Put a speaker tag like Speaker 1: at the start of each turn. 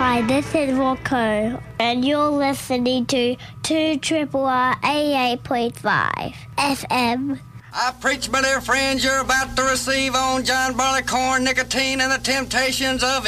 Speaker 1: Hi, this is Rocco, and you're listening to 2RRR 88.5 FM.
Speaker 2: I preach, my dear friends, you're about to receive on John Barleycorn, nicotine, and the temptations of